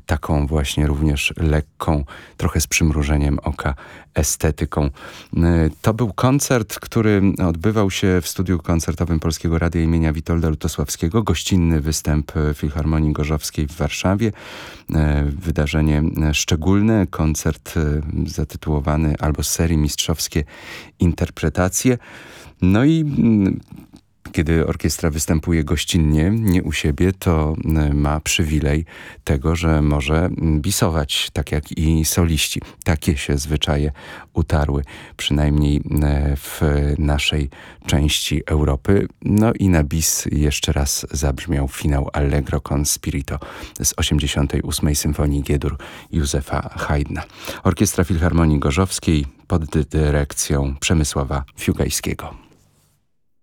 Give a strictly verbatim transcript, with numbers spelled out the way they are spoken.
taką właśnie również lekką, trochę z przymrużeniem oka estetyką. To był koncert, który odbywał się w studiu koncertowym Polskiego Radia imienia Witolda Lutosławskiego. Gościnny występ Filharmonii Gorzowskiej w Warszawie. Wydarzenie szczególne, koncert zatytułowany albo z serii Mistrzowskie Interpretacje. No i kiedy orkiestra występuje gościnnie, nie u siebie, to ma przywilej tego, że może bisować, tak jak i soliści. Takie się zwyczaje utarły, przynajmniej w naszej części Europy. No i na bis jeszcze raz zabrzmiał finał Allegro con spirito z osiemdziesiątej ósmej Symfonii G-dur Józefa Haydna. Orkiestra Filharmonii Gorzowskiej pod dyrekcją Przemysława Fiugajskiego.